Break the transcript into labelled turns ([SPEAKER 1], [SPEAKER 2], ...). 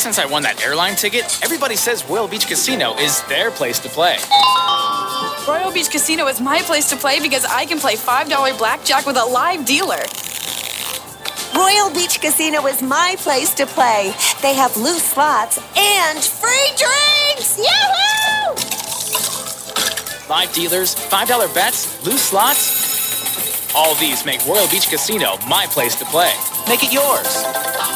[SPEAKER 1] since I won that airline ticket, everybody says Royal Beach Casino is their place to play.
[SPEAKER 2] Royal Beach Casino is my place to play because I can play $5 blackjack with a live dealer.
[SPEAKER 3] Royal Beach Casino is my place to play. They have loose slots and free drinks! Yahoo!
[SPEAKER 1] Live dealers, $5 bets, loose slots. All these make Royal Beach Casino my place to play. Make it yours.